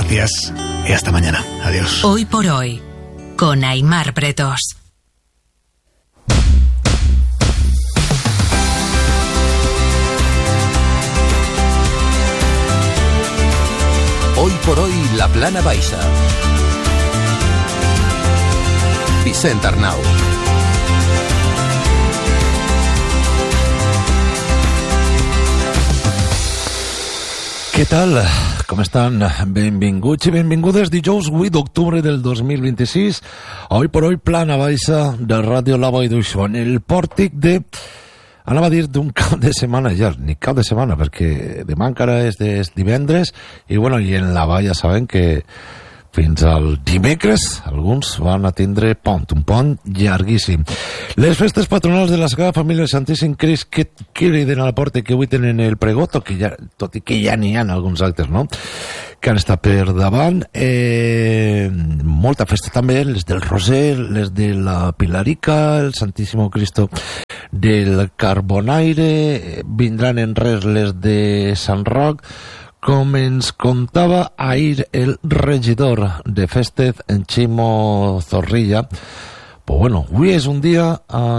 Gracias y hasta mañana. Adiós. Hoy por hoy, con Aimar Bretos. Hoy por hoy, la Plana Baixa. Vicent Arnau. Què tal? Com estan? Benvinguts i benvingudes. Dijous 8 d'octubre del 2026. Hoy por hoy, Plana Baixa de Ràdio La Vall d'Uixó. En el pòrtic de... Anava a dir d'un cap de setmana ja, ni cap de setmana, perquè demà encara és divendres, i bueno, i en la Vall ja saben que fins al dimecres alguns van a tindre un pont llarguíssim. Les festes patronals de la Sagrada Família del Santíssim Crist que criden a la porta, que avui tenen el pregó, tot i que ja n'hi ha alguns actes, no?, que han estat per davant. Molta festa també, les del Roser, les de la Pilarica, el Santíssimo Cristo del Carbonaire, vindran en res les de Sant Roc, com ens contava ahir el regidor de festes, en Ximo Zorrilla. Pues bueno, avui és un dia,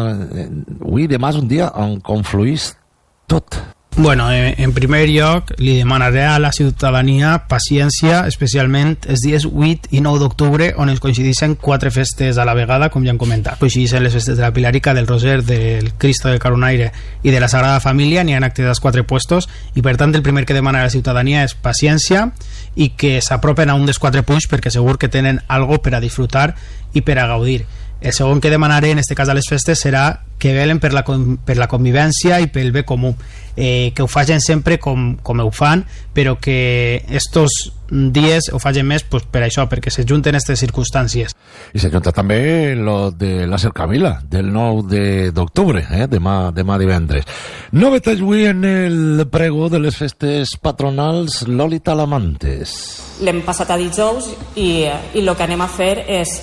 avui demà és un dia on confluís tot. Bueno, en primer lloc, li demanaré a la ciutadania paciència, especialment els dies 8 i 9 d'octubre, on es coincideixen 4 festes a la vegada, com ja hem comentat. Coincideixen les festes de la Pilarica, del Roser, del Cristo del Carbonaire i de la Sagrada Família. N'hi ha actes als 4 puestos, i per tant el primer que demana a la ciutadania és paciència i que s'apropen a un dels 4 punts, perquè segur que tenen algo per a disfrutar i per a gaudir. El segon que demanaré, en aquest cas a les festes, serà que velen per la convivència i pel bé comú, que ho facin sempre com ho fan, però que estos dies ho facin més pues, per això, perquè se junten aquestes circumstàncies. I se junta també lo de la cercavila del 9 d'octubre, demà divendres. Novetats avui en el pregó de les festes patronals, Loli Talamantes. L'hem passat a dijous i el que anem a fer és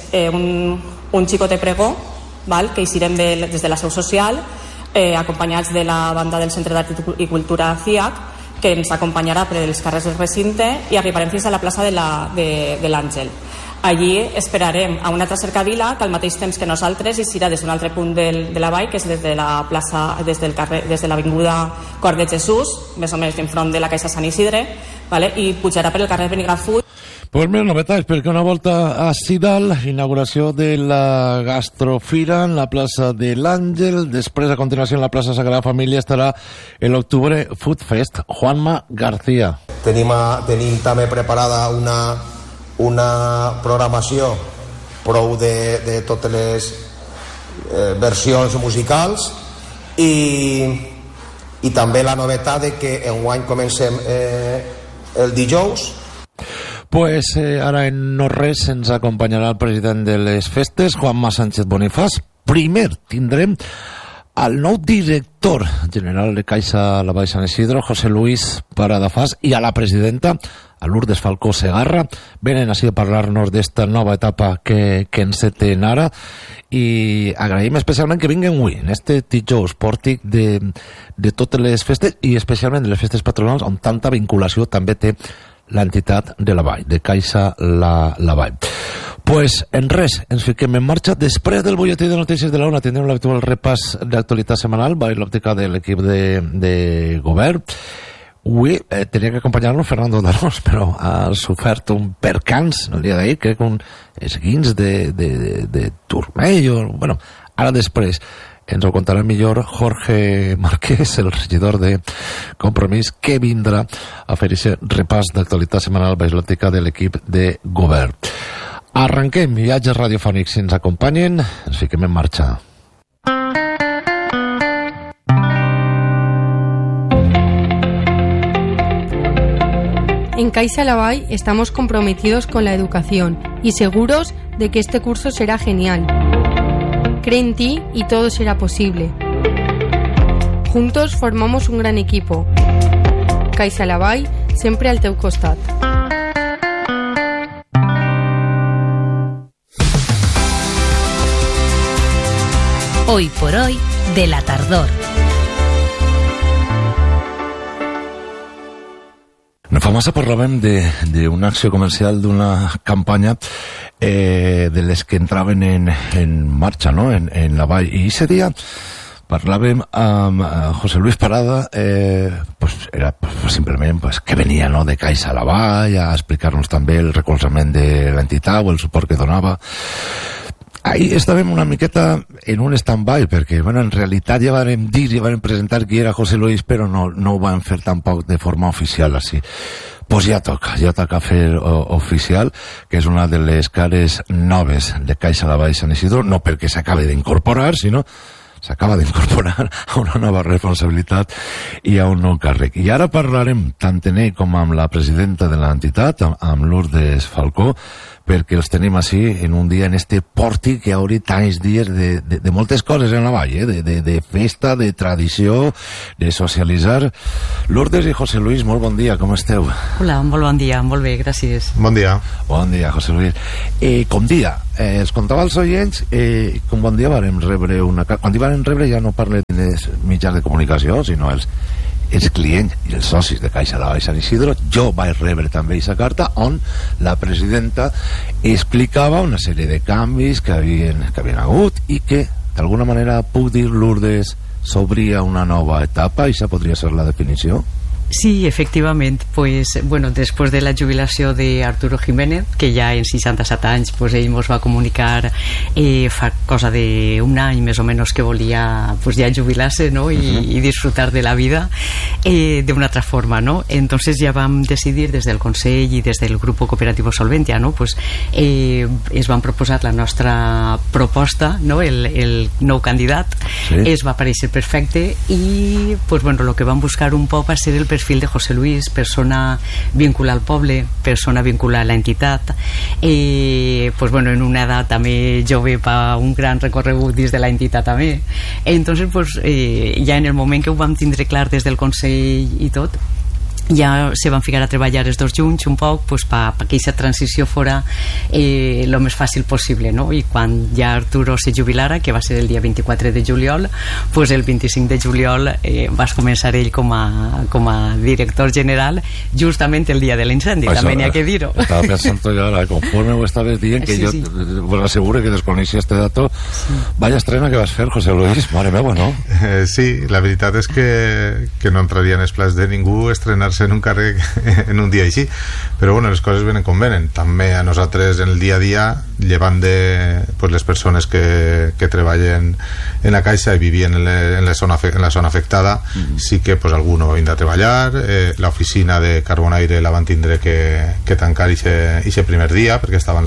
un xicot de pregó, val? Que eixirem des de la seu social, acompanyats de la banda del Centre d'Art i Cultura CIAC, que ens acompanyarà per els carrers del recinte, i arribarem fins a la plaça de l'Àngel. Allí esperarem a una altra cercavila que al mateix temps que nosaltres eixirà des d'un altre punt de la vall, que és des de la plaça, des de l'avinguda Cor de Jesús, més o menys enfront de la Caixa Sant Isidre, vale? I pujarà per el carrer Benigrafull. Pues més novetats, perquè una volta a Sidal, inauguració de la Gastrofira en la plaça de l'Àngel. Després, a continuació, en la plaça Sagrada Família estarà l'Octubre Food Fest. Juanma García. Tenim també preparada una programació prou de totes les versions musicals i també la novetat de que enguany comencem el dijous. Pues ara en no res ens acompanyarà el president de les festes, Juanma Sánchez Bonifaz. Primer tindrem al nou director general de Caixa La Vall Sant Isidro, José Luis Paradafàs, i a la presidenta, a Lourdes Falcó Segarra. Venen així a parlar-nos d'esta nova etapa que enceten ara, i agraïm especialment que vinguen avui en este dijous pòrtic de totes les festes, i especialment de les festes patronals, on tanta vinculació també té l'entitat de la Vall, de Caixa la Vall. Pues en res, ens fiquem en marxa. Després del butlletí de notícies de la UNA tindrem l'habitual repàs d'actualitat setmanal, va l'òptica de l'equip de govern. Avui tenia que acompanyar-nos Fernando Darós, però ha sofert un percans el dia d'ahir, crec un esguins de turmell, bueno, ara després ens ho contarà millor Jorge Márquez, el regidor de Compromís, que vindrà a fer aquest repàs d'actualitat setmanal baix l'òptica de l'equip de govern. Arrenquem, viatges radiofònics, si ens acompanyen, ens fiquem en marxa. En Caixa La Vall estamos comprometidos con la educación y seguros de que este curso será genial. Cree en ti y todo será posible. Juntos formamos un gran equipo. Caixa La Vall, sempre al teu costat. Hoy por hoy, de la tardor. Fa massa parlàvem d'una acció comercial, d'una campanya de les que entraven en marxa, no?, en la vall. I ese dia parlàvem amb José Luis Parada, era simplement que venia, no?, de Caixa la Vall a explicar-nos també el recolzament de l'entitat o el suport que donava. Ahí estàvem una miqueta en un stand-by, perquè, bueno, en realitat ja vam dir, ja vam presentar qui era José Luis, però no ho vam fer tampoc de forma oficial, així. Pues ja toca fer oficial, que és una de les cares noves de Caixa la Vall Sant Isidro, no perquè s'acabe d'incorporar, sinó s'acaba d'incorporar a una nova responsabilitat i a un nou càrrec. I ara parlarem tant en ell com amb la presidenta de l'entitat, amb Lourdes Falcó, perquè els tenim així en un dia en este pòrtic que haurà tants dies de moltes coses en la vall, de festa, de tradició, de socialitzar. Lourdes i José Luis, molt bon dia, com esteu? Hola, molt bon dia, molt bé, gràcies. Bon dia. Bon dia, José Luis. Com dia, els contava als oients, com bon dia vàrem rebre una carta. Quan hi vàrem rebre ja no parlem dels mitjans de comunicació, sinó els clients i els socis de Caixa la Vall Sant Isidro. Jo vaig rebre també aquesta carta on la presidenta explicava una sèrie de canvis que havien hagut i que d'alguna manera, puc dir, Lourdes, s'obria una nova etapa, i això podria ser la definició? Sí, efectivament, pues, bueno, després de la jubilació d'Arturo Jiménez, que ja en 67 anys pues, ell ens va comunicar fa cosa d'un any més o menys que volia pues, ja jubilar-se, ¿no? y disfrutar de la vida d'una altra forma, ¿no? Entonces ja vam decidir des del Consell i des del Grupo Cooperativo Solventia, ¿no? Pues, es van proposar la nostra proposta, ¿no? el nou candidat, sí. Es va aparèixer perfecte i pues, bueno, lo que vam buscar un poc va ser el perfil de José Luis, persona vinculada al poble, persona vinculada a la entitat, pues bueno, en una edat també jove per un gran recorregut dins de la entitat també. Entonces, pues, ja en el moment que ho vam tindre clar des del Consell i tot, ja se van ficar a treballar els dos junts un poc pues, perquè aquesta transició fora el més fàcil possible, no? I quan ja Arturo se jubilara, que va ser el dia 24 de juliol, pues el 25 de juliol vas començar ell com a director general justament el dia de l'incendi, també n'hi ha que dir-ho. Estava pensant jo ara, conforme ho estaves dient, que sí, jo vos asseguro que desconeixia este dato. Sí. Vaya estrena que vas fer, José Luis, mare meva, no? Sí, la veritat és que no entraria en els plans de ningú estrenar-se en un càrrec en un dia així, però bueno, les coses venen com venen. També a nosaltres en el dia a dia, llevant de pues, les persones que treballen en la Caixa i vivien en la zona afectada, sí que pues, alguno vindrà a treballar. L'oficina de Carbonaire la van tindre que tancar ixe primer dia perquè estava en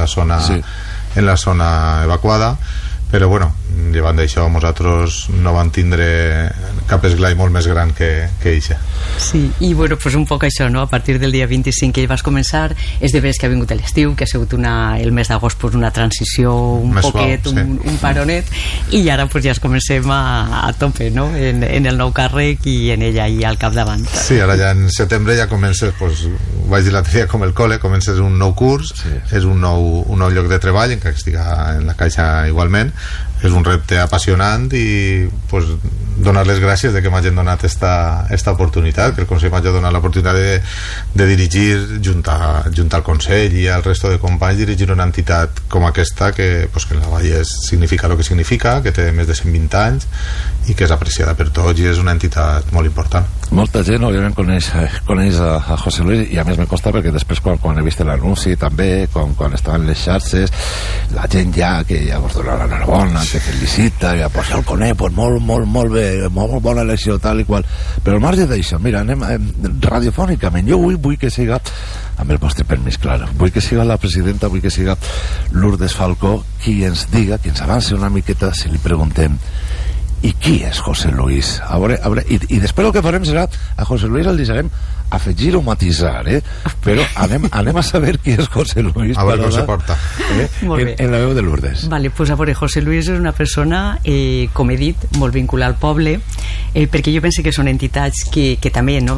la zona evacuada, però bueno, llevant d'això nosaltres no vam tindre cap esglai molt més gran que eixa. Sí, i bueno, pues un poc això, no? A partir del dia 25 que hi vas començar, és de veres que ha vingut l'estiu, que ha sigut el mes d'agost pues, una transició un més poquet, suau, sí. un paronet, i ara pues, ja es comencem a tope, no? En el nou càrrec i en ella i al capdavant. Sí, ara ja en setembre ja comences, pues, vaig dir l'altre dia com el col·le, comences un nou curs, sí. És un nou lloc de treball, encara que estiga en la Caixa igualment. És un repte apassionant i pues, donar les gràcies de que m'hagin donat esta oportunitat, que el Consell m'hagi donat l'oportunitat de dirigir junt al Consell i al resto de companys, dirigir una entitat com aquesta que en la Vall significa el que significa, que té més de 120 anys i que és apreciada per tots i és una entitat molt important. Molta gent òbviament coneix a José Luis, i a més me costa perquè després quan he vist l'anunci també, quan estaven les xarxes, la gent ja vos dona l'enhorabona, te felicita, ja, pues ja el conec, pues molt bé, molt bona elecció, tal i qual. Però al marge d'això, mira, anem radiofònicament. Jo vull que siga, amb el vostre permís, clar, vull que siga la presidenta, vull que siga Lourdes Falcó qui ens diga, qui ens avance una miqueta si li preguntem i qui és José Luis? A veure, i després el que farem serà a José Luis el deixarem afegir o matisar, però anem a saber qui és José Luis. A veure com se porta. En la veu de Lourdes. Vale, pues a veure, José Luis és una persona, com he dit, molt vinculada al poble, perquè jo penso que són entitats que també no,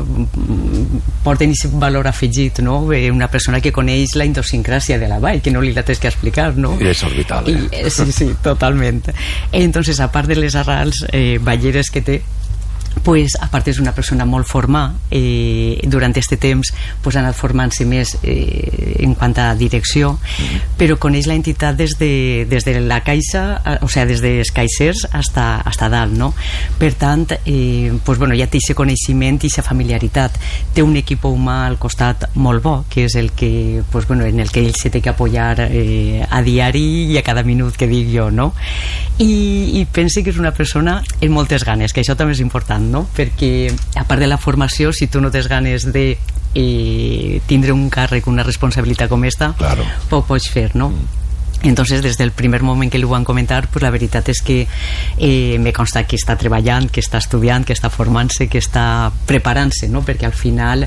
porten aquest valor afegit, no? Una persona que coneix la idiosincràsia de la Vall, que no li la tens que explicar, no? I és orbital, Sí, totalment. Entonces, a part de les arrels balleres que té, pues, a part és una persona molt formada, durant aquest temps pues, ha anat formant-se més en quant a direcció, però coneix l'entitat des de la caixa, o sigui, des dels caixers hasta dalt, no? Per tant, pues, bueno, ja té aquest coneixement i aquesta familiaritat. Té un equip humà al costat molt bo, que és el que, pues, bueno, en el que ell se té que apoyar a diari i a cada minut que dic jo, no? I pense que és una persona amb moltes ganes, que això també és important, no? Perquè a part de la formació, si tu no tens ganes de tindre un càrrec, una responsabilitat com esta, claro, poc pots fer, no? Entonces, des del primer moment que li ho van comentar, pues la veritat és que me consta que està treballant, que està estudiant, que està formant-se, que està preparant-se, no? Perquè al final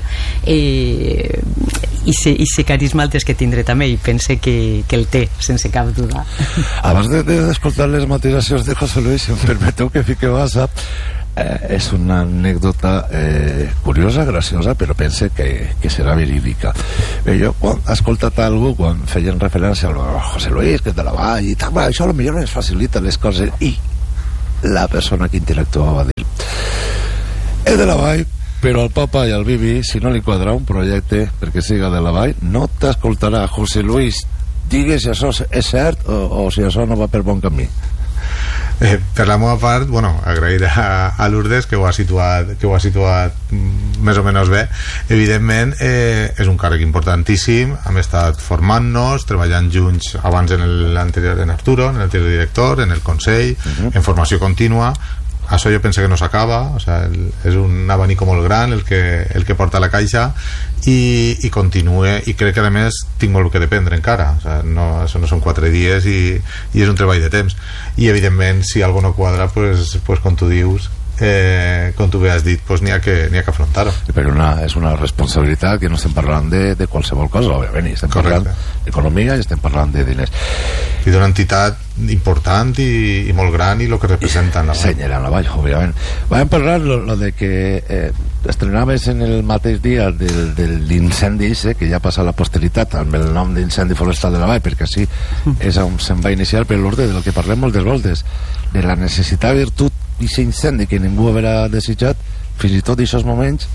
ese carisma el tens que tindre també, i pense que el té, sense cap duda. Abans d'escoltar les motivacions de José Luis, si em permeteu que fique WhatsApp, és una anècdota curiosa, graciosa, però pense que serà verídica. Jo, quan he escoltat algú, quan feien referència al José Luis, que és de la Vall, i tal, això potser ens facilita les coses, i la persona que interactuava dir és de la Vall, però al papa i al Bibi, si no li quadra un projecte perquè siga de la Vall, no t'escoltarà. José Luis, digues si això és cert o si això no va per bon camí. Per la meva part, bueno, agrair a Lourdes que ho ha situat més o menys bé. Evidentment és un càrrec importantíssim, hem estat formant-nos, treballant junts abans en l'anterior, en Arturo, en l'anterior director, en el Consell, en formació contínua. Això jo penso que no s'acaba, o sigui, és un abanico molt gran el que porta la Caixa, i continue, i crec que a més tinc molt que dependre encara, o sigui, això no són 4 dies i és un treball de temps, i evidentment si alguna no quadra, pues com tu dius, com tu bé has dit, pues n'hi ha que afrontar-ho. Però és una responsabilitat que no estem parlant de qualsevol cosa, òbviament, estem parlant d'economia i estem parlant de diners i d'una entitat important i molt gran, i el que representa la Vall. Senyera la Vall, òbviament. Vam parlar lo de que estrenaves en el mateix dia de l'incendi que ja passa a la posteritat amb el nom d'incendi forestal de la Vall, perquè així és on se'n va iniciar, per l'ordre del que parlem moltes voltes, de la necessitat, virtut i aquest incendi que ningú haurà desitjat, fins i tot en aquests moments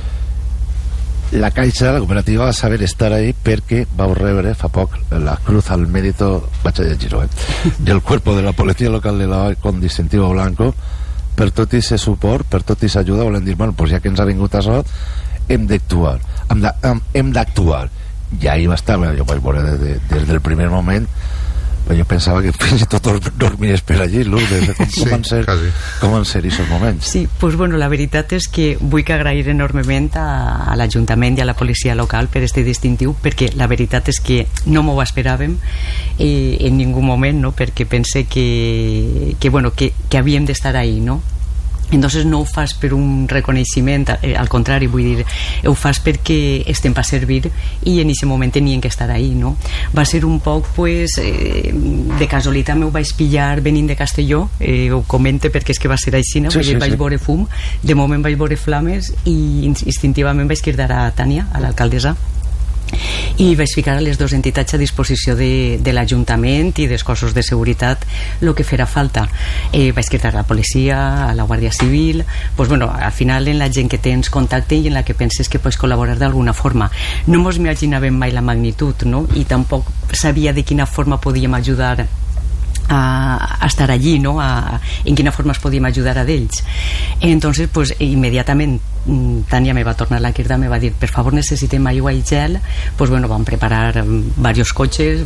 la Caixa, la cooperativa, va saber estar ahí perquè vau rebre fa poc la Cruz al Mérito, vaig a llegir-ho, del Cuerpo de la Policía Local de la Vall con distintivo blanco, per tot i ser suport, per tot i ser ajuda. Volem dir, bueno, pues ja que ens ha vingut això, hem d'actuar, i ahí va estar. Jo vaig veure des del primer moment, jo pensava que fins i tot dormies per allí, Lourdes. Com van ser aquests moments? Sí, doncs bueno, la veritat és que vull que agrair enormement a l'Ajuntament i a la policia local per este distintiu, perquè la veritat és que no m'ho esperàvem en ningú moment, no? Perquè pense que havíem d'estar ahí, no? Entonces no ho fas per un reconeixement, al contrari, vull dir, ho fas perquè estem per servir, i en aquest moment tenien que estar ahí, no? Va ser un poc, pues, de casualitat m'ho vaig pillar venint de Castelló, ho comente perquè és que va ser així, no? Vaig veure fum, de moment vaig veure flames, i instintivament vaig cridar a Tània, a l'alcaldessa, i vaig ficar a les dues entitats a disposició de l'Ajuntament i dels cossos de seguretat el que farà falta. Vaig cridar a la policia, a la Guàrdia Civil, pues bueno, al final en la gent que tens contacte i en la que penses que pots col·laborar d'alguna forma. No mos imaginàvem mai la magnitud, no? I tampoc sabia de quina forma podíem ajudar a estar allí, no? En quina forma es podíem ajudar a d'ells. Entonces, pues, immediatament Tània me va tornar a cridar, me va dir, per favor, necessitem aigua i gel. Pues bueno, vam preparar varios cotxes,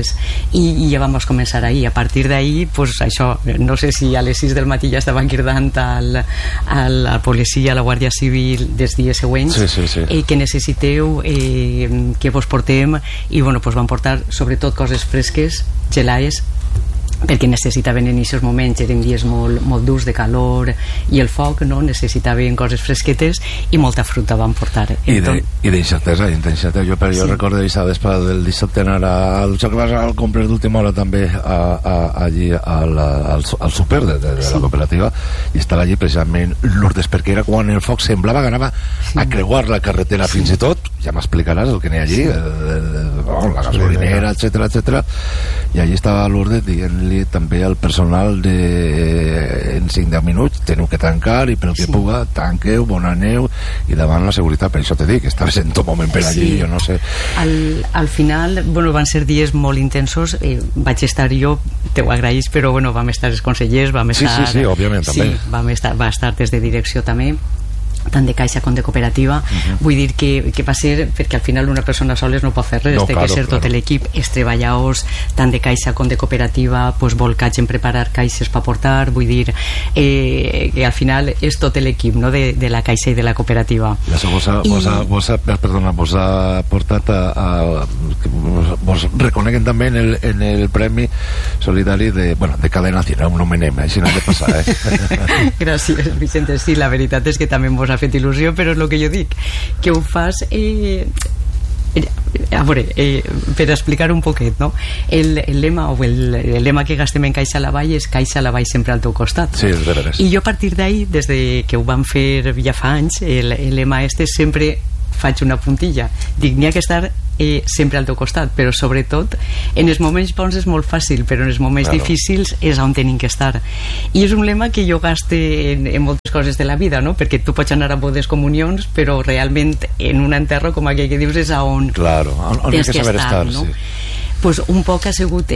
i ja vam començar ahí. A partir d'ahí, pues això, no sé si a les 6 del matí ja estaven cridant a la policia, a la Guàrdia Civil dels dies següents, que necessiteu, que vos portem, i bueno, pues van portar sobretot coses fresques, gelades, perquè necessitaven en aquests moments, eren dies molt durs de calor i el foc, no? Necessitaven coses fresquetes i molta fruta van portar. I d'incertesa. Jo recordo aquesta vespre del dissabte anar al xoc, al comprar d'última hora també allí al súper de la cooperativa, i estava allí precisament Lourdes, perquè era quan el foc semblava que anava a creuar la carretera, fins i tot, ja m'explicaràs el que n'hi ha allí, la gasolinera, etcètera, i allí estava Lourdes dient dir-li també al personal en 5-10 minuts teniu que tancar, i pel que puga tanqueu, bona neu, i davant la seguretat. Per això te dic, estaves en tot moment per allí, jo no sé. Al final, bueno, van ser dies molt intensos, vaig estar jo, te ho agraïs, però bueno, vam estar els consellers, vam estar... Sí, òbviament, també. Va estar des de direcció també, tant de Caixa com de cooperativa. Vull dir que va ser, perquè al final una persona soles no pot fer res, té que ser tot l'equip, els treballadors tant de Caixa com de cooperativa, pues, volcats en preparar caixes per portar. Vull dir que al final és tot l'equip, no?, de la Caixa i de la cooperativa. Vos ha portat vos reconeguen també en el Premi Solidari de Cadena Nacional, un homenem, així no ha de passar, Gràcies, Vicente. Sí, la veritat és que també mos ha fet il·lusió, però és el que jo dic, que ho fas a veure, per explicar un poquet, no? El lema que gastem en Caixa a la Vall és Caixa a la Vall sempre al teu costat. Sí, és de veres. I jo a partir d'ahí, des de que ho vam fer ja fa anys, el lema sempre faig una puntilla, dic, n'hi ha que estar sempre al teu costat, però sobretot en els moments bons és molt fàcil, però en els moments difícils és on tenim que estar. I és un lema que jo gaste en moltes coses de la vida, no? Perquè tu pots anar a bodes, comunions, però realment en un enterro, com aquell que dius, és on tens que estar, no? Sí. Pues un poc ha sigut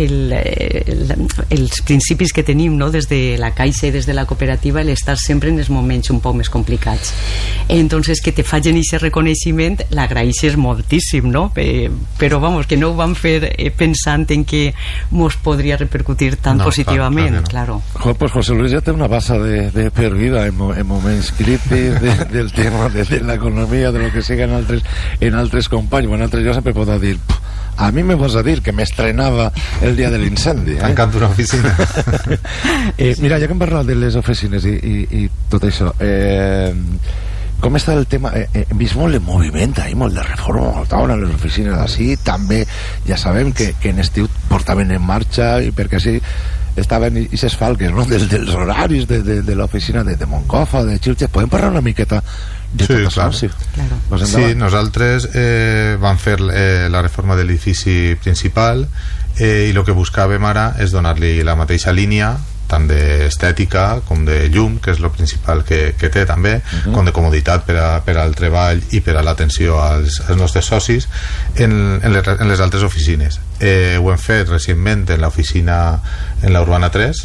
els principis que tenim, no?, des de la Caixa i des de la cooperativa, l'estar sempre en els moments un poc més complicats. Entonces, que te facin aquest reconeixement l'agraeixes moltíssim, no? Però vamos, que no ho vam fer pensant en que mos podria repercutir tan positivament, claro. Pues José Luis ja té una base de per vida en moments crítics del tema de l'economia, de lo que siga en altres companys. En altres jo sempre pot dir, a mi me vas a dir que m'estrenava el dia de l'incendi. Tancant una oficina. Mira, ja que hem parlat de les oficines i tot això, com està el tema? Hem vist molt de moviment, molt de reforma, moltaven a les oficines d'ací, també ja sabem que en estiu portaven en marxa, i perquè així estaven aquestes falques, no?, dels horaris de l'oficina de Moncofa, de Xilxes. Podem parlar una miqueta de tot això? Sí, nosaltres vam fer la reforma de l'edifici principal, i el que buscàvem ara és donar-li la mateixa línia, tant d'estètica com de llum, que és el principal que té també, com de comoditat per al treball i per a l'atenció als nostres socis en les altres oficines. Ho hem fet recentment en l'oficina en l'Urbana 3,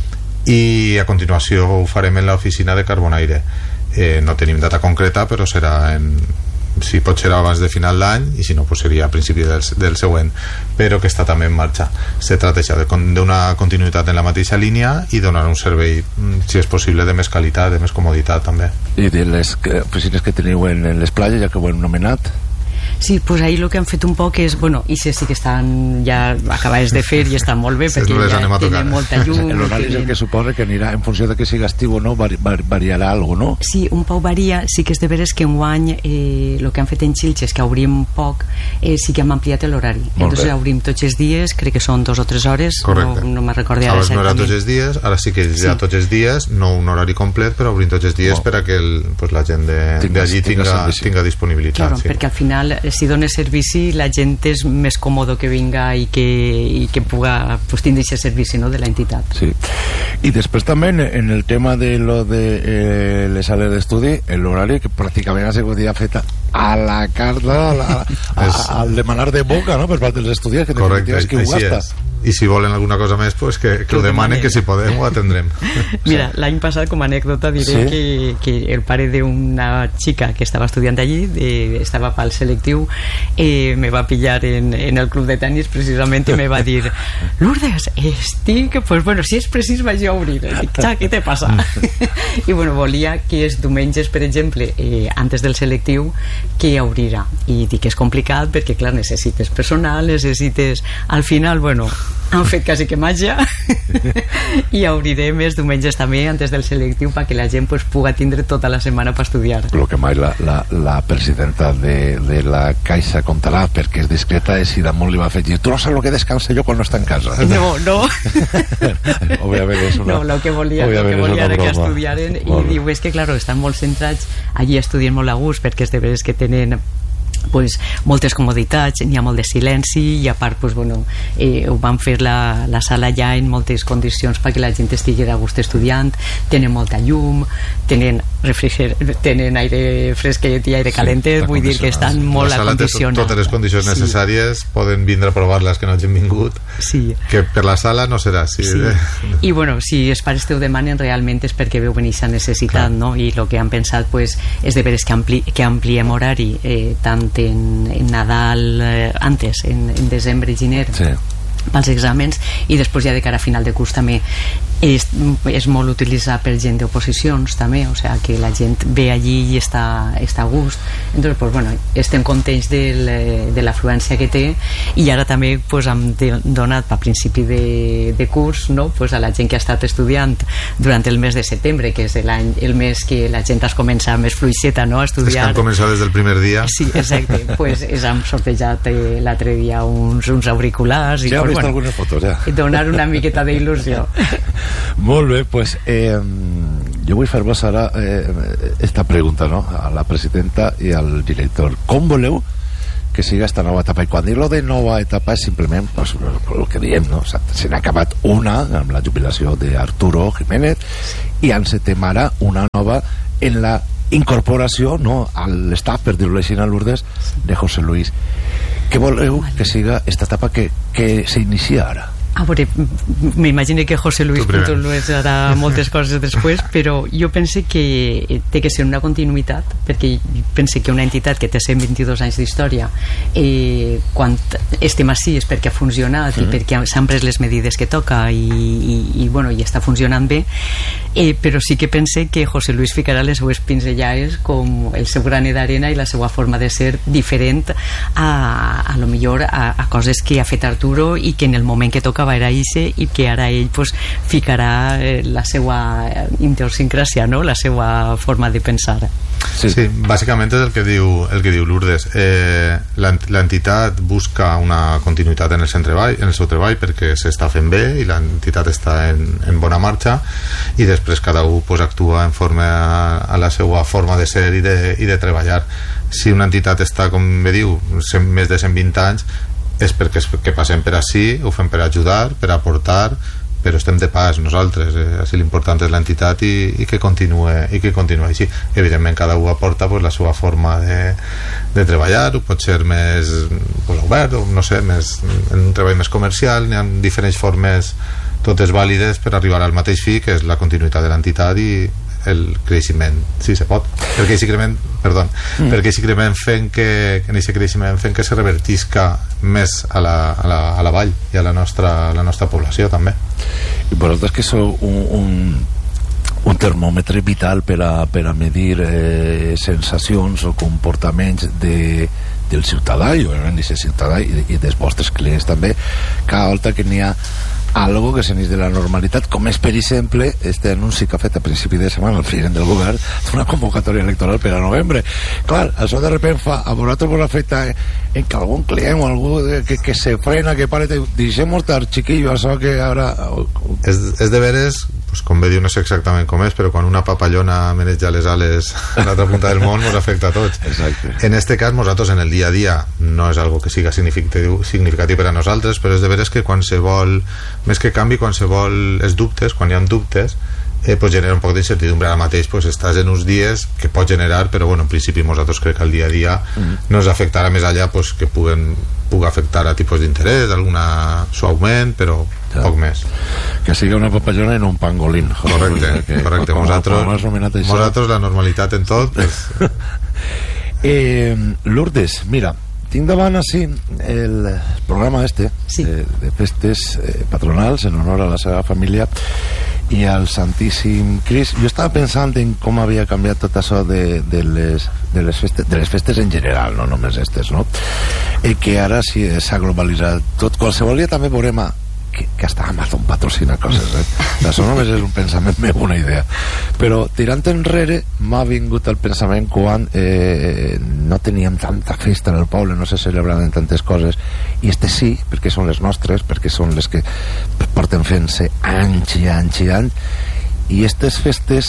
i a continuació ho farem en l'oficina de Carbonaire. No tenim data concreta, però serà si pot ser abans de final d'any, i si no, pues seria a principi del següent, però que està també en marxa. Se trata d'una continuïtat en la mateixa línia i donar un servei, si és possible, de més qualitat, de més comoditat també. I de les oficines que teniu en les platges, ja que ho hem nomenat? Sí, pues ahí lo que han fet un poc és, bueno, i sí que estan ja acabades de fer i estan molt bé, perquè ja tenen molta llum. L'horari és el que suposa que anirà, en funció de que siga estiu o no, variarà alguna cosa, no? Sí, un poc varia. Sí que és de veres que enguany el que han fet en Xilxes, que obrim poc, sí que hem ampliat l'horari. Entonces obrim tots els dies, crec que són 2 o 3 hores. Correcte. No me'n recordo ara exactament. No era tots els dies, ara sí que és ja tots els dies, no un horari complet, però obrim tots els dies per a que la gent d'allí tinga disponibilitat. Claro, perquè al final, si dones servici, la gent és més còmodo que vinga i que puga tindre aquest servici, no?, de l'entitat. Sí. I després també en el tema de les sales d'estudi, l'horari que pràcticament ha sigut ja feta a la carta, al demanar de boca, no?, per part dels estudiants, que definitivament és qui ho gasta. I si volen alguna cosa més, pues que ho demanen, que si podem ho atendrem. Mira, l'any passat, com a anècdota, diré que el pare d'una xica que estava estudiant allí, estava pel selectiu, me va pillar en el club de tenis precisament, i me va dir, Lourdes, estic, pues bueno, si és precís vaig a obrir. Dic, què te passa? I bueno, volia que els diumenges, per exemple, antes del selectiu, que obrirà. I dic que és complicat perquè, clar, necessites personal, necessites... Al final, bueno, han fet quasi que màgia i obrirem els diumenges també antes del selectiu perquè la gent puga tindre tota la setmana per estudiar. Lo que mai la presidenta de la Caixa contarà, perquè és discreta, és si damunt li va afegir, tu no saps el que descansa jo quan no està en casa. No. Òbviament és una... No, el que volia era que estudiaren, i diu, és que, claro, estan molt centrats, allí estudien molt a gust, perquè és de veres que tenen pues, moltes comoditats, n'hi ha molt de silenci, i a part pues, bueno, ho van fer la sala ja en moltes condicions perquè la gent estigui a gust estudiant, tenen molta llum, tenen tenen aire fresquet i aire calentet, vull dir que estan molt acondicionats. Totes les condicions necessàries, poden vindre a provar-les que no hagin vingut, que per la sala no serà així. I bueno, si els pares te ho demanen realment és perquè veuen aquesta necessitat, no? I el que han pensat pues, és de veres que ampliem horari tant en Nadal antes, en desembre i gener pels exàmens, i després ja de cara a final de curs també és molt utilitzat per gent d'oposicions també, o sigui que la gent ve allí i està a gust. Entonces, pues, bueno, estem contents de l'afluència que té, i ara també pues, hem donat a principi de curs, no? Pues, a la gent que ha estat estudiant durant el mes de setembre, que és el mes que la gent es comença més fluixeta, no? A estudiar. És que han començat des del primer dia. Sí, exacte. Pues, hem sortejat l'altre dia uns auriculars i ja pues, vist algunes fotos, ja. Donar una miqueta d'il·lusió. Molt bé, pues jo vull fer-vos ara esta pregunta, no? A la presidenta i al director. Com voleu que siga esta nova etapa? I quan dic lo de nova etapa és simplement pues, el que diem, no? O sigui, se n'ha acabat una amb la jubilació d'Arturo Jiménez i encetem ara una nova en la incorporació, no, a l'estaf, per dir-ho així, a Lourdes, de José Luis. Què voleu que siga esta etapa que s'inicia ara? A veure, m'imagino que José Luis Luis harà moltes coses després, però jo pense que té que ser una continuïtat, perquè pense que una entitat que té 122 anys d'història, quan estem així és perquè ha funcionat i perquè s'han pres les medides que toca i bueno, i està funcionant bé, però sí que pense que José Luis ficarà les seues pinzellades com el seu granet d'arena i la seva forma de ser diferent a lo millor a coses que ha fet Arturo i que en el moment que toca va era ixe, i que ara ell pues, ficarà la seva idiosincràsia, no? La seva forma de pensar. Sí, bàsicament és el que diu Lourdes. L'entitat busca una continuïtat en el seu treball perquè s'està fent bé i l'entitat està en bona marxa, i després cada un pues, actua en forma a la seva forma de ser i de treballar. Si una entitat està, com bé diu, més de 120 anys, és perquè passem per ací, ho fem per ajudar, per aportar, però estem de pas nosaltres, així l'important és l'entitat i que continue així. Evidentment cada un aporta pues, la seva forma de treballar, ho pot ser més pues, obert, o no sé, en un treball més comercial. N'hi ha diferents formes, totes vàlides per arribar al mateix fi, que és la continuïtat de l'entitat i el creixement, sí, se pot, perquè si creixement fent que en aquest creixement fent que se revertisca més a la vall i a la nostra població també. I vosaltres que sou un termòmetre vital per a medir sensacions o comportaments del ciutadà, i òbviament d'aquest ciutadà i dels vostres clients també, cada volta que n'hi ha algo que s'anís de la normalitat, com és per exemple este anunci que ha fet a principi de setmana el president del govern d'una convocatòria electoral per a novembre. Clar, això de repente fa a vosaltres vos afecta en que algun client o algú que se frena, que pare, deixem-ho estar, chiquillo, això que ara... És de veres, pues, com bé diu, no sé exactament com és, però quan una papallona maneja les ales a l'altra punta del món ens afecta a tots. Exacte. En este cas, nosaltres en el dia a dia no és algo que siga significatiu per a nosaltres, però és de veres que qualsevol, més que canvi, qualsevol els dubtes, quan hi ha dubtes, pues genera un poc d'incertidumbre. Ara mateix pues, estàs en uns dies que pot generar, però bueno, en principi nosaltres crec que el dia a dia no ens afectarà més allà pues, que puga afectar a tipus d'interès, alguna suaument, però poc més. Que sigui una papallona en un pangolín. Correcte. Nosaltres la normalitat en tot pues... Lourdes, mira, tinc davant així el programa de festes patronals en honor a la seva família i al Santíssim Crist. Jo estava pensant en com havia canviat tot això de les festes en general, no només estes, no? Que ara sí s'ha globalitzat tot. Qualsevol dia també veurem que hasta Amazon patrocina coses, això només és un pensament meu, una idea, però tirant enrere m'ha vingut el pensament quan no teníem tanta festa en el poble, no se celebraven tantes coses, i sí, perquè són les nostres, perquè són les que porten fent-se anys i anys i anys, i aquestes festes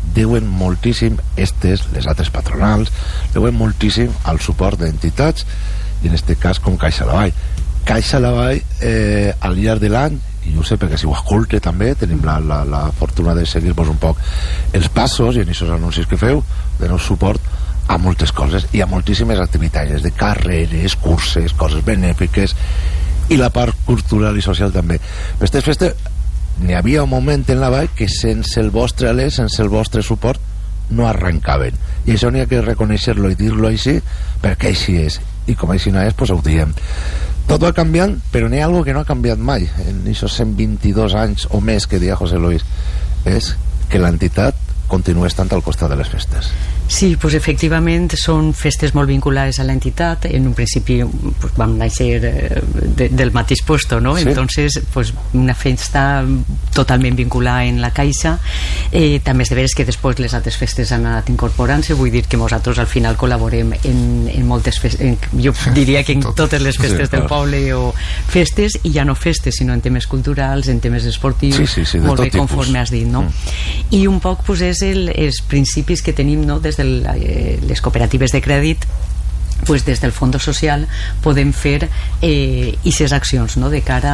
deuen moltíssim les altres patronals, deuen moltíssim al suport d'entitats, i en aquest cas com Caixa la Vall. Caixa la Vall al llarg de l'any, i jo sé perquè si ho esculte també, tenim la fortuna de seguir-vos un poc els passos i en aquests anuncis que feu, doneu suport a moltes coses i a moltíssimes activitats, de carreres, curses, coses benèfiques, i la part cultural i social també. Per aquestes festes n'hi havia un moment en la Vall que sense el vostre alè, sense el vostre suport no arrencaven, i això n'hi ha que reconèixer-lo i dir-lo així, perquè així és, i com així no és, doncs ho diem. Tot va canviant, però n'hi ha algo que no ha canviat mai en aquests 122 anys o més que deia José Luis, és que l'entitat continua estant al costat de les festes. Sí, pues efectivament són festes molt vinculades a l'entitat. En un principi pues, vam néixer del mateix puesto, ¿no? Sí. Entonces, pues una festa totalment vinculada en la Caixa. També és de veres que després les altres festes han anat incorporant-se. Vull dir que nosaltres al final col·laborem en moltes festes, jo diria que en totes les festes del poble o festes, i ja no festes, sinó en temes culturals, en temes esportius, molt bé, conforme has dit, no? I un poc pues, és els principis que tenim, no? Des de les cooperatives de crèdit, pues des del Fondo Social podem fer aquestes accions, no? De cara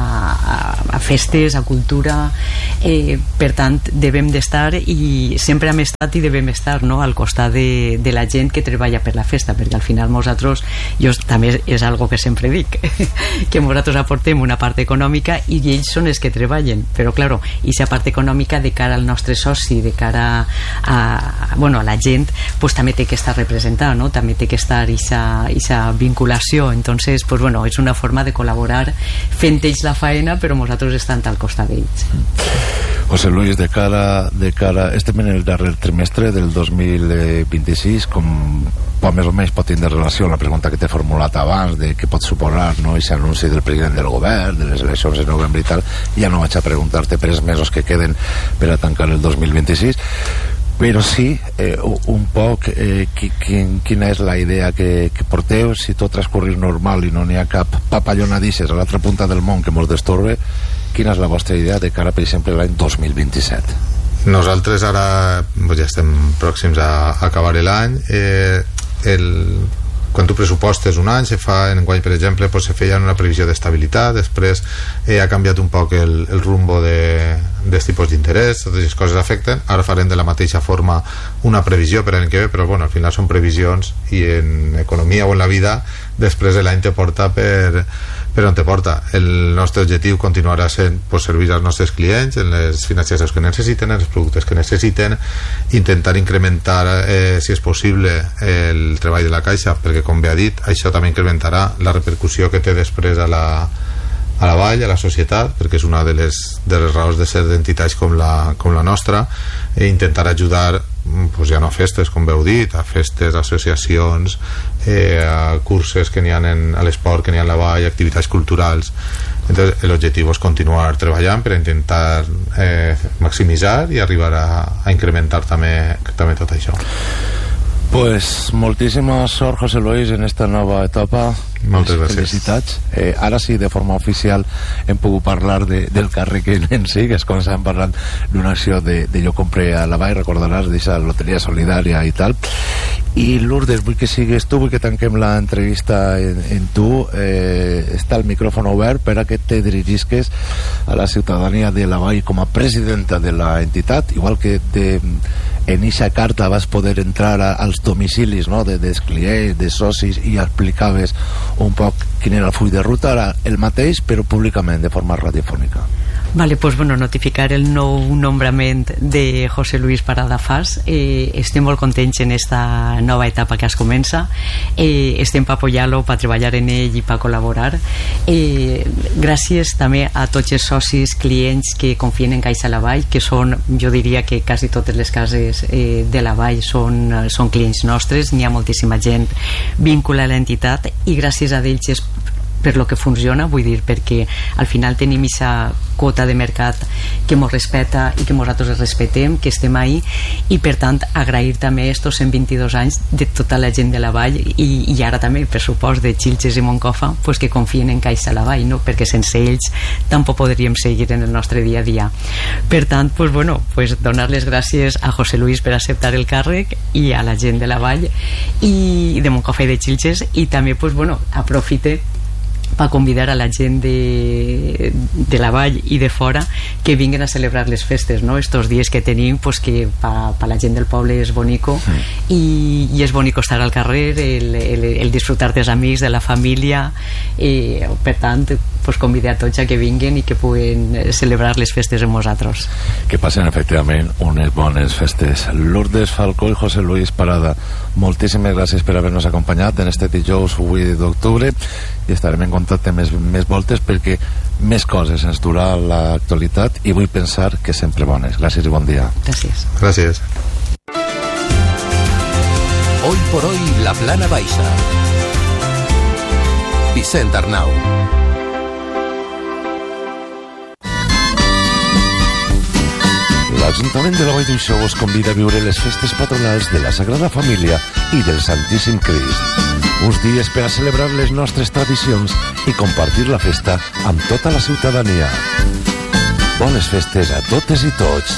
a festes, a cultura, per tant devem d'estar, i sempre hem estat i devem estar, no? Al costat de la gent que treballa per la festa, perquè al final nosaltres, jo també és algo que sempre dic, que nosaltres aportem una part econòmica i ells són els que treballen, però claro, aquesta part econòmica de cara al nostre soci, de cara a la gent, pues també té que estar representada, no? També té que estar esa vinculació. Entonces, pues bueno, és una forma de col·laborar fent ells la faena, però nosaltres estant al costat d'ells. José Luis, de cara estem en el darrer trimestre del 2026, com més o menys pot tindre relació amb la pregunta que t'he formulat abans de què pot suposar, no, aquest anunci del president del govern, de les eleccions de novembre i tal. Ja no vaig a preguntar-te per els mesos que queden per a tancar el 2026, però sí, un poc quina és la idea que porteu, si tot transcorrir normal i no n'hi ha cap papallonadisses a l'altra punta del món que mos destorbe, quina és la vostra idea de cara, per exemple, l'any 2027? Nosaltres ara ja estem pròxims a acabar l'any. Quan tu pressupostes un any, en enguany, per exemple, se feia una previsió d'estabilitat, després ha canviat un poc el rumbo dels tipus d'interès, totes les coses afecten. Ara farem de la mateixa forma una previsió per l'any que ve, però bueno, al final són previsions, i en economia o en la vida després l'any te porta per on te porta. El nostre objectiu continuarà sent servir als nostres clients en les financiacions que necessiten, en els productes que necessiten, intentar incrementar, si és possible, el treball de la Caixa, perquè com bé ha dit, això també incrementarà la repercussió que té després a la Vall, a la societat, perquè és una de les raons de ser d'entitats com la nostra, i intentar ajudar ja no a festes, com heu dit, a festes, associacions, a curses que n'hi ha a l'esport, que n'hi ha a la Vall, activitats culturals. Entonces, l'objectiu és continuar treballant per intentar maximitzar i arribar a incrementar també tot això. Pues moltíssima sort, José Luis, en esta nova etapa. Moltes gràcies. Felicitats. Ara sí, de forma oficial hem pogut parlar del càrrec en si, que és com estàvem parlant d'una acció de Jo compré a la Vall, recordaràs, d'aquesta loteria solidària i tal. I Lourdes, vull que sigues tu, vull que tanquem l'entrevista en tu. Està el micròfon obert per a que te dirigisques a la ciutadania de la Vall com a presidenta de l'entitat, igual que en aquesta carta vas poder entrar als domicilis, no, dels clients, de socis, i explicaves un poc quin era el full de ruta. Ara el mateix, però públicament, de forma radiofònica. Vale, pues bueno, notificar el nou nombrament de José Luis Parada Fas. Estem molt contents en esta nova etapa que es comença. Estem per apoyar-lo, per treballar en ell i per col·laborar. Gràcies també a tots els socis, clients que confien en Caixa la Vall, que són, jo diria que quasi totes les cases de la Vall són clients nostres. N'hi ha moltíssima gent vinculada a l'entitat, i gràcies a ells per lo que funciona, vull dir, perquè al final tenim aquesta quota de mercat que mos respecta i que nosaltres respetem, que estem ahí, i per tant agrair també estos 122 anys de tota la gent de la Vall i ara també, per supost, de Xilxes i Moncofa, pues que confien en Caixa la Vall, no? Perquè sense ells tampoc podríem seguir en el nostre dia a dia. Per tant, pues bueno, pues donar les gràcies a José Luis per acceptar el càrrec i a la gent de la Vall i de Moncofa i de Xilxes, i també pues bueno, aprofite per convidar a la gent de la Vall i de fora que vinguin a celebrar les festes, no? Estos dies que tenim, pues que per la gent del poble és bonico, i és bonico estar al carrer, el disfrutar dels amics, de la família, per tant pues convidar a tots a que vinguin i que puguen celebrar les festes amb nosaltres. Que passen efectivament unes bones festes. Lourdes Falcó i José Luis Parada, moltíssimes gràcies per haver-nos acompanyat en este dijous 8 d'octubre, i estarem en contacte més voltes perquè més coses ens durà l'actualitat i vull pensar que sempre bones. Gràcies i bon dia. Gràcies. Gràcies. Hoy por hoy, la Plana Baixa. Vicent Arnau. L'Ajuntament de la Vall d'Uixó us convida a viure les festes patronals de la Sagrada Família i del Santíssim Crist. Uns dies per a celebrar les nostres tradicions i compartir la festa amb tota la ciutadania. Bones festes a totes i tots.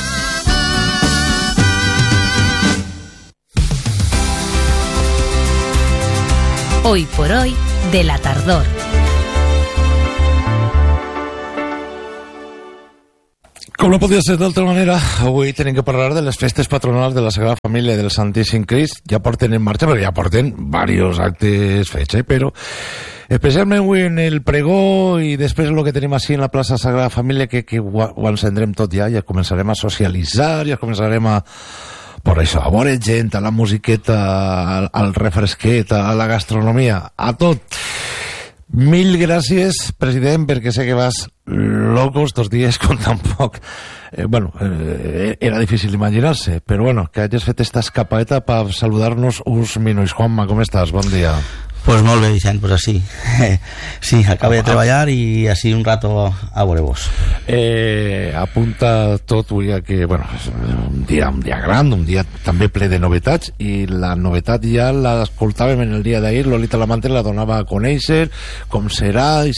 Hoy por hoy, de la tardor. Com no podia ser d'altra manera, avui tenim que parlar de les festes patronals de la Sagrada Família del Santíssim Crist. Ja porten en marxa, però ja porten diversos actes fets, però especialment avui en el pregó i després el que tenim així en la plaça Sagrada Família, que ho encendrem tot ja començarem a socialitzar, ja començarem a per això, a veure gent, a la musiqueta, al refresquet, a la gastronomia, a tot. Mil gràcies, president, perquè sé que vas loco estos dies con tan poc. Era difícil imaginar-se, però bueno, que hagis fet esta escapadeta per saludar-nos uns minuts. Juanma, com estàs? Bon dia. Pues molt bé, Vicent, pues así. Sí, acabé de treballar i así un rato a veure-vos. Apunta tot avui a que, bueno, és un dia gran, un dia també ple de novetats, i la novetat ja l'escoltàvem en el dia d'ahir, Lolita Lamante la donava a conèixer, com serà, i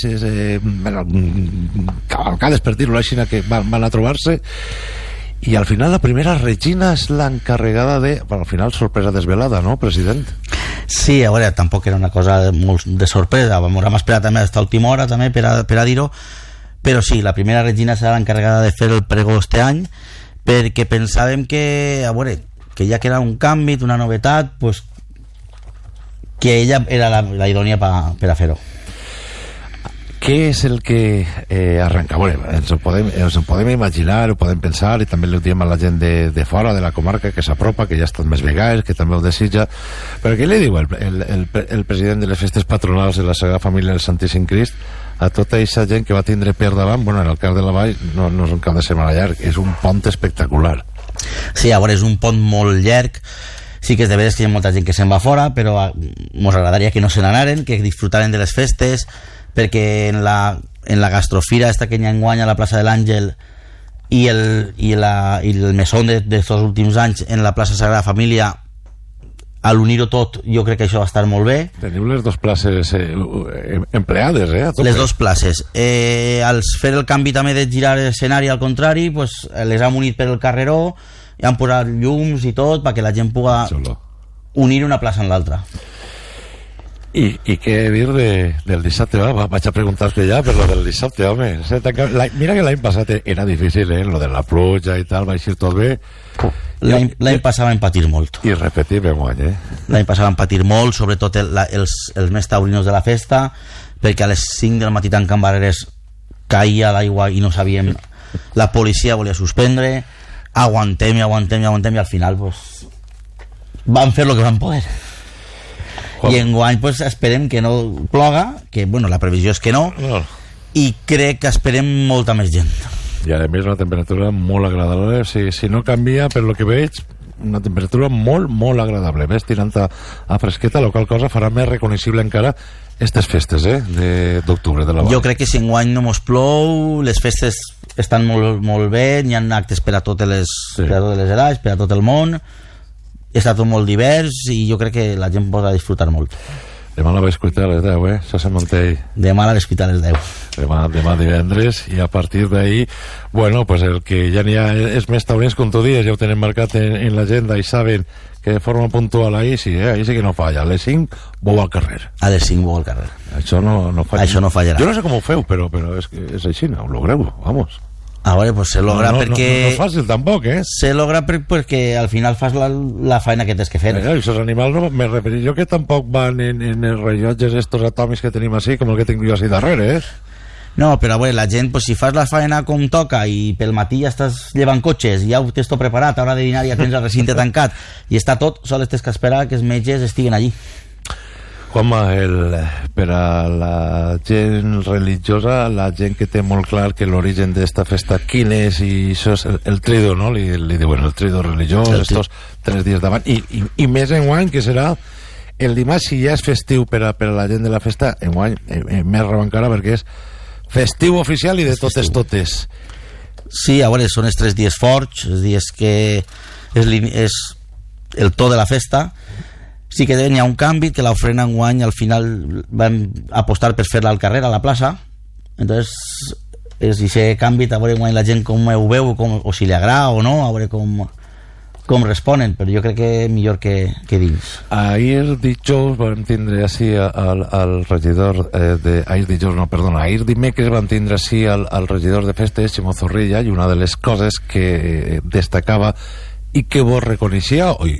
cavalcades, per dir-ho així, que van a trobar-se. I al final la primera Regina és l'encarregada de... Bueno, al final sorpresa desvelada, no, president? Sí, a veure, tampoc era una cosa molt de sorpresa, vam esperar també fins a última hora també per a dir-ho, però sí, la primera Regina serà l'encarregada de fer el pregó este any, perquè pensàvem que, a veure, que ja que era un canvi, una novetat, pues, que ella era la idònia per a fer-ho. Què és el que arrenca? Bueno, ens ho podem imaginar, ho podem pensar, i també ho diem a la gent de fora de la comarca que s'apropa, que ja ha estat més vegades, que també ho desitja. Però què li diu el president de les festes patronals de la Sagrada Família del Santíssim Crist a tota aquesta gent que va tindre per davant? Bueno, en el cas de la Vall no és un cap de setmana llarg, és un pont espectacular. Sí, a veure, és un pont molt llarg. Sí que és de veres que hi ha molta gent que se'n va fora, però mos agradaria que no se n'anaren, que disfrutaren de les festes, perquè en la gastrofira esta que hi ha enguany a la plaça de l'Àngel i el mesón d'estos últims anys en la plaça Sagrada Família, a l'unir-ho tot, jo crec que això va estar molt bé. Teniu les dues places empleades, les dues places. Al fer el canvi també de girar l'escenari al contrari, pues, les hem unit per el carreró i han posat llums i tot perquè la gent pugui unir una plaça en l'altra. I què dir del dissabte? Vaig a preguntar-te ja per lo del dissabte, home. Mira que l'any passat era difícil, lo de la pluja i tal, va eixir tot bé. L'any passat vam patir molt. I repetim enguany, L'any passat vam patir molt, sobretot els més taurinos de la festa, perquè a les 5 del matí tancant barreres caïa l'aigua i no sabíem... La policia volia suspendre, aguantem, i al final pues, van fer el que van poder. I enguany pues, esperem que no ploga, que bueno, la previsió és que no, i crec que esperem molta més gent. I a més una temperatura molt agradable, si no canvia, per lo que veig, una temperatura molt, molt agradable, ves, tirant a fresqueta, la qual cosa farà més recognoscible encara aquestes festes d'octubre de la Vall. Jo crec que si enguany no mos plou, les festes estan molt, molt bé, hi ha actes per a totes les edats, per a tot el món, està tot molt divers i jo crec que la gent podrà disfrutar molt. Demà la vaig cuitar a les 10, Xaça Montell. Demà la vaig cuitar a les 10. Demà divendres, i a partir d'ahí, bueno, pues el que ja n'hi ha és més taurins, com tu dies, ja ho tenen marcat en l'agenda i saben que de forma puntual ahí sí que no falla. A les 5 vau al carrer. A les 5 vau al carrer. Això no falla. Això no fallarà. Jo no sé com ho feu, però és que és així, ho logreu, vamos. A veure, pues se logra perquè... No és fàcil tampoc, Se logra perquè al final fas la feina que tens que fer. Aquests animals no me referir jo que tampoc van en els rellotges estos atòmics que tenim així, com el que tinc jo així darrere, No, però a veure, la gent, pues, si fas la feina com toca i pel matí ja estàs llevant cotxes, ja ho tens tot preparat, a hora de dinar ja tens el recinte tancat i està tot, sols tens que esperar que els metges estiguen allí. Juanma, per a la gent religiosa, la gent que té molt clar que l'origen d'esta festa quin és, i això és el trido, no? Li diuen el trido religiós, estos 3 dies davant, i més enguany, que serà el dimarts, si ja és festiu per a la gent de la festa, enguany més rebancara perquè és festiu oficial i de totes. Sí, a veure, són els 3 dies forts, els dies que és el to de la festa. Sí que n'hi ha un canvi, que l'ofrena enguany al final vam apostar per fer-la al carrer, a la plaça. Entonces és aquest canvi, a veure enguany la gent com ho veu, o si li agrada o no, a veure com responen, però jo crec que millor que dins. Ahir dijous vam tindre així al regidor ahir dimecres vam tindre així al regidor de festes, Ximo Zorrilla, i una de les coses que destacava i que vos reconeixia,